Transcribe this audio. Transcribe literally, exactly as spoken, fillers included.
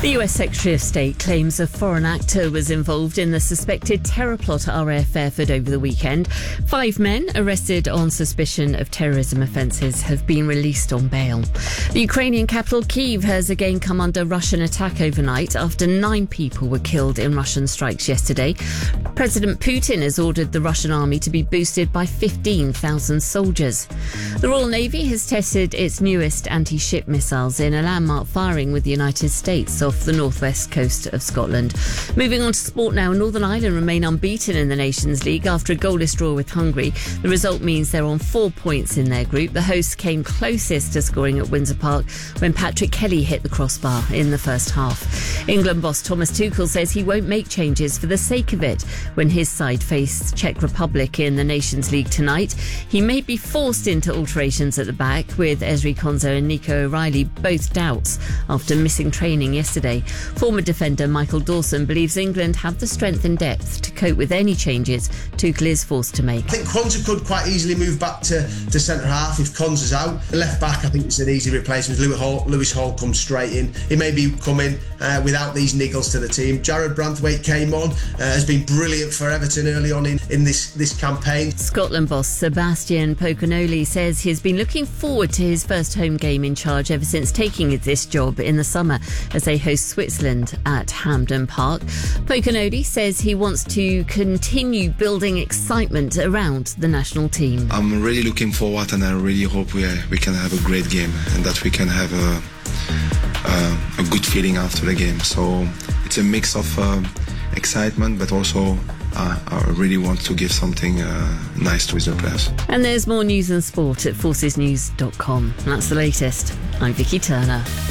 The U S Secretary of State claims a foreign actor was involved in the suspected terror plot at R A F Fairford over the weekend. Five men arrested on suspicion of terrorism offences have been released on bail. The Ukrainian capital Kyiv has again come under Russian attack overnight after nine people were killed in Russian strikes yesterday. President Putin has ordered the Russian army to be boosted by fifteen thousand soldiers. The Royal Navy has tested its newest anti-ship missiles in a landmark firing with the United States off the northwest coast of Scotland. Moving on to sport now, Northern Ireland remain unbeaten in the Nations League after a goalless draw with Hungary. The result means they're on four points in their group. The hosts came closest to scoring at Windsor Park when Patrick Kelly hit the crossbar in the first half. England boss Thomas Tuchel says he won't make changes for the sake of it when his side face Czech Republic in the Nations League tonight. He may be forced into alterations at the back, with Ezri Konsa and Nico O'Reilly both doubts after missing training yesterday. Former defender Michael Dawson believes England have the strength and depth to cope with any changes Tuchel is forced to make. I think Konsa could quite easily move back to, to centre half if Konsa's out. The left back, I think it's an easy replacement. Lewis Hall, Lewis Hall comes straight in. He may be coming uh, without these niggles to the team. Jared Branthwaite came on, uh, has been brilliant for Everton early on in, in this, this campaign. Scotland boss Sebastian Pocanoli says he's been looking forward to his first home game in charge ever since taking this job in the summer as they host Switzerland at Hampden Park. Pocanoli says he wants to continue building excitement around the national team. I'm really looking forward, and I really hope we we can have a great game and that we can have a a, a good feeling after the game. So it's a mix of uh, excitement, but also uh, I really want to give something uh, nice to the players. And there's more news and sport at forces news dot com. That's the latest. I'm Vicky Turner.